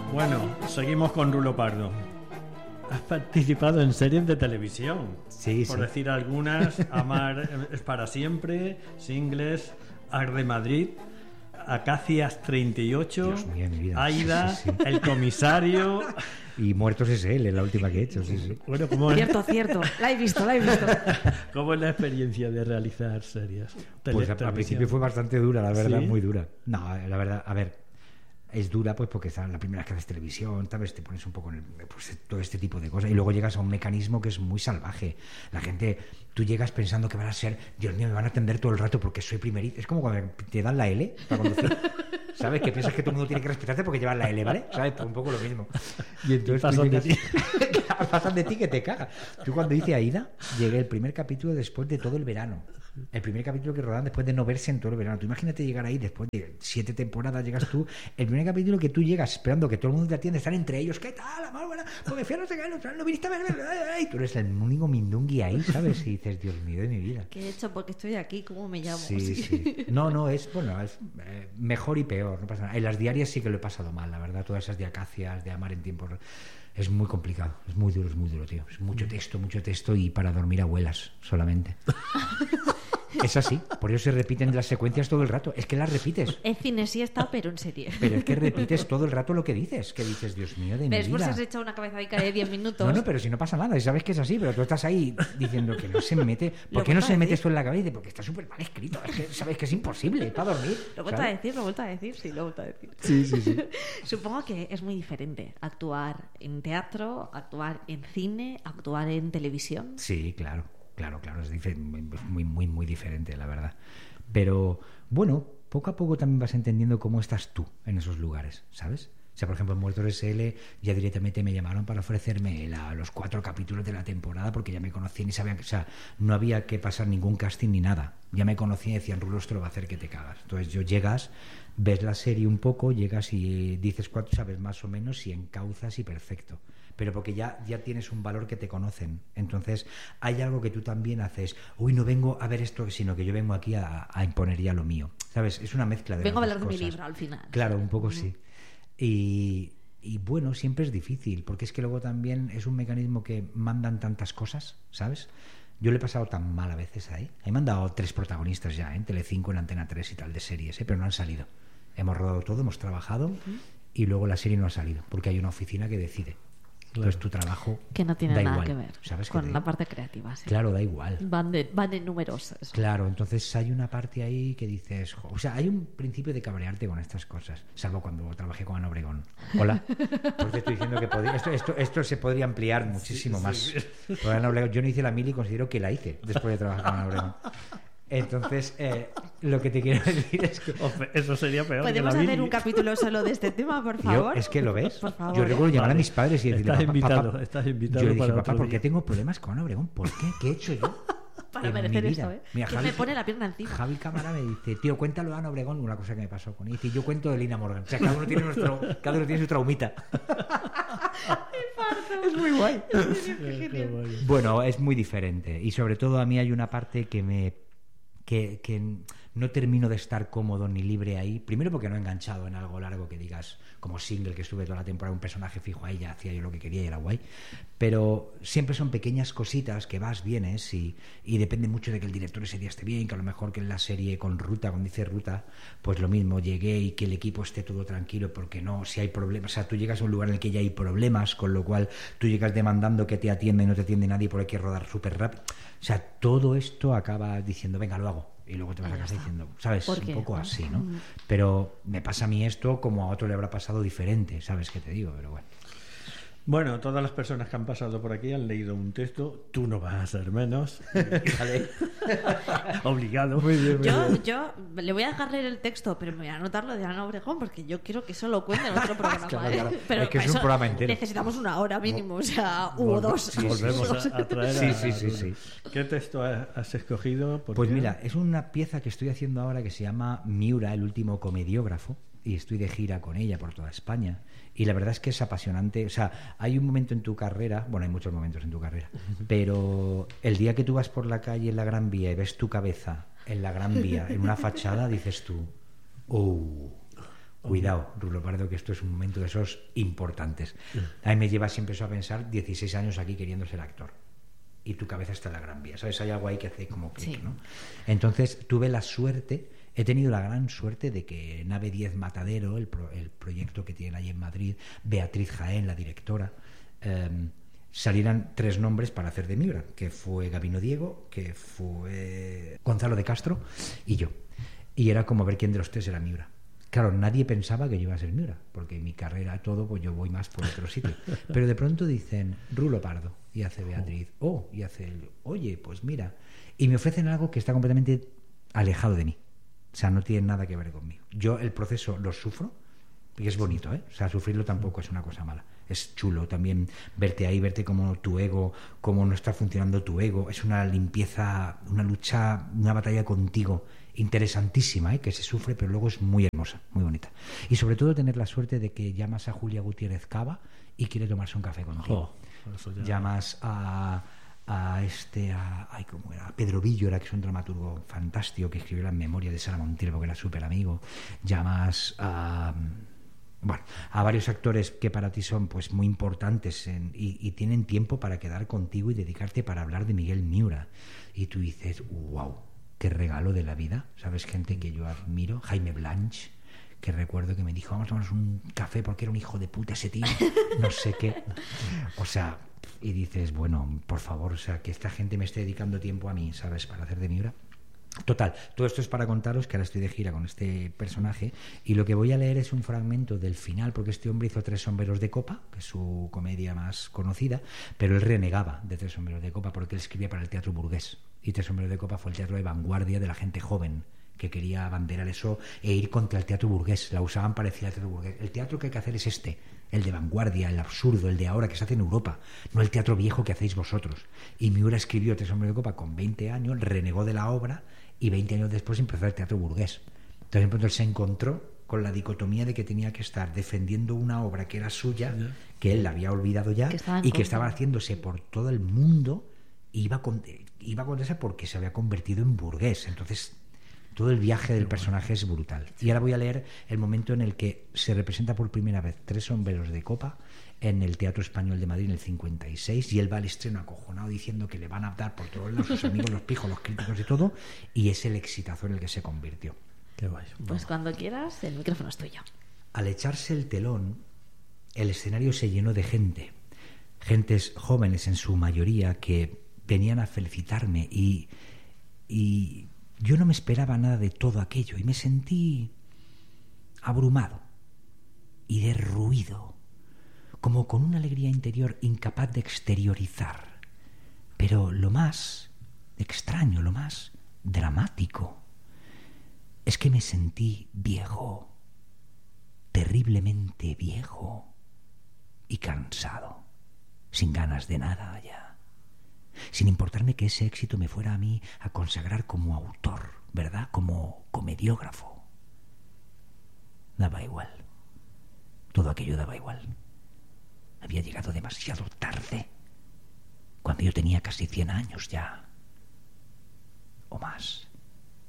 Bueno, seguimos con Rulo Pardo. Has participado en series de televisión. Sí, por sí. decir algunas: Amar es para siempre, Singles, Arde Madrid, Acacias 38, Dios mío, mi vida. Aida, Sí. El Comisario. Y Muertos S.L., la última que he hecho, sí, sí. Bueno, ¿cómo es, Cierto. La he visto. ¿cómo es la experiencia de realizar series? Pues al Televisión. principio fue bastante dura, la verdad, ¿Sí? muy dura. No, la verdad, a ver, es dura pues porque la primera vez que haces televisión, ¿sabes? Te pones un poco en pues, todo este tipo de cosas y luego llegas a un mecanismo que es muy salvaje. La gente, tú llegas pensando que van a ser, Dios mío, me van a atender todo el rato porque soy primerito. Es como cuando te dan la L para conducir. ¿Sabes? Que piensas que todo el mundo tiene que respetarte porque llevas la L, ¿vale? ¿Sabes? Pues un poco lo mismo. Y entonces pasan de ti. pasan de ti que te cagas. Yo cuando hice Aida, llegué el primer capítulo después de todo el verano. El primer capítulo que rodaban después de no verse en todo el verano. Tú imagínate llegar ahí después de 7 temporadas, llegas tú. El primer capítulo que tú llegas esperando que todo el mundo te atienda, están entre ellos. ¿Qué tal? Amor, buena. Porque fui a no sé qué, no viniste a verme. Y tú eres el único mindungui ahí, ¿sabes? Y dices, Dios mío de mi vida. ¿Qué he hecho? Porque estoy aquí, ¿cómo me llamo? Sí. No, es bueno, es mejor y peor, no pasa nada. En las diarias sí que lo he pasado mal, la verdad. Todas esas de Acacias, de Amar en tiempo es muy complicado, es muy duro, tío. Es mucho texto y para dormir abuelas solamente. Es así, por eso se repiten las secuencias todo el rato. Es que las repites. En cine sí está, pero en serie. Pero es que repites todo el rato lo que dices. Que dices, Dios mío de mi Después vida. has echado una cabezadica de 10 minutos. No, pero si no pasa nada, y sabes que es así, pero tú estás ahí diciendo que no se me mete. ¿Por qué no se me mete esto en la cabeza? Dice, porque está súper mal escrito. Es que sabes que es imposible para dormir. Lo he vuelto a decir, sí, lo he vuelto a decir. Sí. Supongo que es muy diferente actuar en teatro, actuar en cine, actuar en televisión. Sí, claro, es muy diferente, la verdad. Pero bueno, poco a poco también vas entendiendo cómo estás tú en esos lugares, ¿sabes? O sea, por ejemplo, en Muertos S.L. ya directamente me llamaron para ofrecerme los 4 capítulos de la temporada porque ya me conocían y sabían que, o sea, no había que pasar ningún casting ni nada. Ya me conocían y decían, Rulo, esto lo va a hacer que te cagas. Entonces llegas, ves la serie un poco, llegas y dices cuánto sabes más o menos y encauzas y perfecto. Pero porque ya tienes un valor que te conocen. Entonces hay algo que tú también haces. Uy, no vengo a ver esto, sino que yo vengo aquí a imponer ya lo mío. ¿Sabes? Es una mezcla de Vengo a las hablar dos de mi cosas. libro al final. Claro, un poco sí. Y bueno, siempre es difícil, porque es que luego también es un mecanismo que mandan tantas cosas, ¿sabes? Yo le he pasado tan mal a veces ahí. Ahí me han dado 3 protagonistas ya, en Telecinco, en Antena 3 y tal, de series, pero no han salido. Hemos rodado todo, hemos trabajado y luego la serie no ha salido, porque hay una oficina que decide. Entonces tu trabajo que no tiene da nada igual, que ver ¿sabes? con la parte creativa. Sí. Claro, da igual. Van de números. Eso. Claro, entonces hay una parte ahí que dices, o sea, hay un principio de cabrearte con estas cosas, salvo cuando trabajé con Ana Obregón. Hola, porque estoy diciendo que esto se podría ampliar muchísimo más. Con Ana Obregón, yo no hice la mili y considero que la hice después de trabajar con Ana Obregón. Entonces, lo que te quiero decir es que... Eso sería peor. ¿Podemos hacer un capítulo solo de este tema, por favor? Es que lo ves. Por favor, yo recuerdo llamar a mis padres y decir, estás invitado. Yo le dije, para papá, otro ¿por qué día. tengo problemas con Ana Obregón? ¿Por qué? ¿Qué he hecho yo? Para merecer esto, ¿eh? Mira, que Javi, me pone la pierna encima. Javi Cámara me dice, tío, cuéntalo a Ana Obregón, una cosa que me pasó con ella. Y yo cuento de Lina Morgan. O sea, cada uno tiene su traumita. Es muy guay. Bueno, es muy diferente. Y sobre todo a mí hay una parte que no termino de estar cómodo ni libre ahí. Primero porque no he enganchado en algo largo que digas, como Single, que estuve toda la temporada un personaje fijo ahí, ya hacía yo lo que quería y era guay. Pero siempre son pequeñas cositas que vas, vienes y depende mucho de que el director ese día esté bien, que a lo mejor que en la serie con Ruta, cuando dice Ruta, pues lo mismo, llegué y que el equipo esté todo tranquilo, porque no, si hay problemas, o sea, tú llegas a un lugar en el que ya hay problemas, con lo cual tú llegas demandando que te atienda y no te atiende nadie porque hay que rodar súper rápido. O sea, todo esto acaba diciendo, venga, lo hago. Y luego te vas a casa diciendo, ¿sabes? Un poco así, ¿no? Pero me pasa a mí esto como a otro le habrá pasado diferente, ¿sabes qué te digo? Pero bueno. Bueno, todas las personas que han pasado por aquí han leído un texto. Tú no vas a ser menos. Obligado. Muy bien. Yo le voy a dejar leer el texto, pero me voy a anotar lo de Ana Obregón porque yo quiero que eso lo cuente en otro programa. Claro. Pero Es que es para un eso programa entero. necesitamos una hora mínimo, o sea, o 2. Sí, volvemos a traer Sí. ¿Qué texto has escogido? ¿Por Pues qué? mira, es una pieza que estoy haciendo ahora que se llama Miura, el último comediógrafo, y estoy de gira con ella por toda España. Y la verdad es que es apasionante. O sea, hay un momento en tu carrera, bueno, hay muchos momentos en tu carrera, pero el día que tú vas por la calle en la Gran Vía y ves tu cabeza en la Gran Vía, en una fachada, dices tú, Cuidado, Rulo Pardo, que esto es un momento de esos importantes. A mí me lleva siempre eso a pensar 16 años aquí queriendo ser actor. Y tu cabeza está en la Gran Vía, ¿sabes? Hay algo ahí que hace como clic, Sí. ¿no? Entonces tuve la suerte, he tenido la gran suerte de que Nave 10 Matadero, el proyecto que tienen allí en Madrid, Beatriz Jaén, la directora, salieran 3 nombres para hacer de Miura, que fue Gabino Diego, que fue Gonzalo de Castro y yo. Y era como ver quién de los 3 era Miura. Claro, nadie pensaba que yo iba a ser Miura, porque mi carrera, todo, pues yo voy más por otro sitio. Pero de pronto dicen, Rulo Pardo, y hace Beatriz, y hace él, oye, pues mira. Y me ofrecen algo que está completamente alejado de mí. O sea, no tiene nada que ver conmigo. Yo el proceso lo sufro, y es bonito, ¿eh? O sea, sufrirlo tampoco es una cosa mala. Es chulo también verte ahí, verte como tu ego, cómo no está funcionando tu ego. Es una limpieza, una lucha, una batalla contigo interesantísima, que se sufre, pero luego es muy hermosa, muy bonita. Y sobre todo tener la suerte de que llamas a Julia Gutiérrez Cava y quiere tomarse un café contigo. Llamas a ¿cómo era? Pedro Villora, que es un dramaturgo fantástico que escribió las memorias de Sara Montiel, porque era súper amigo. Llamas a varios actores que para ti son pues muy importantes y tienen tiempo para quedar contigo y dedicarte para hablar de Miguel Miura. Y tú dices, wow, qué regalo de la vida. ¿Sabes? Gente que yo admiro. Jaime Blanch, que recuerdo que me dijo, vamos a tomarnos un café porque era un hijo de puta ese tío. No sé qué. O sea, y dices, bueno, por favor, o sea, que esta gente me esté dedicando tiempo a mí, ¿sabes? Para hacer de Miura. Total, todo esto es para contaros que ahora estoy de gira con este personaje y lo que voy a leer es un fragmento del final, porque este hombre hizo 3 sombreros de copa, que es su comedia más conocida, pero él renegaba de 3 sombreros de copa porque él escribía para el teatro burgués y 3 sombreros de copa fue el teatro de vanguardia de la gente joven que quería abanderar eso e ir contra el teatro burgués. La usaban para decir al teatro burgués, el teatro que hay que hacer es este, el de vanguardia, el absurdo, el de ahora que se hace en Europa, no el teatro viejo que hacéis vosotros. Y Miura escribió 3 sombreros de copa con 20 años, renegó de la obra y 20 años después empezó el teatro burgués. Entonces, pronto él se encontró con la dicotomía de que tenía que estar defendiendo una obra que era suya, que él la había olvidado ya, y que estaba haciéndose por todo el mundo, y iba con esa porque se había convertido en burgués. Entonces, todo el viaje del personaje es brutal. Y ahora voy a leer el momento en el que se representa por primera vez 3 sombreros de copa en el Teatro Español de Madrid en el 56 y él va al estreno acojonado diciendo que le van a dar por todos lados sus amigos, los pijos, los críticos y todo, y es el exitazo en el que se convirtió. Qué guay. Pues cuando quieras, el micrófono es tuyo. Al echarse el telón, el escenario se llenó de gentes jóvenes en su mayoría que venían a felicitarme y yo no me esperaba nada de todo aquello y me sentí abrumado y derruido, como con una alegría interior incapaz de exteriorizar. Pero lo más extraño, lo más dramático, es que me sentí viejo, terriblemente viejo y cansado, sin ganas de nada ya, sin importarme que ese éxito me fuera a mí a consagrar como autor, ¿verdad? Como comediógrafo. Daba igual. Todo aquello daba igual. Había llegado demasiado tarde, cuando yo tenía casi 100 años ya, o más.